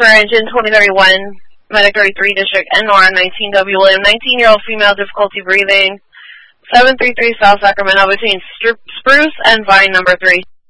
for engine 2031, medic 33, district NOR 19W William, 19-year-old female, difficulty breathing, 733 South Sacramento between Spruce and Vine number 3.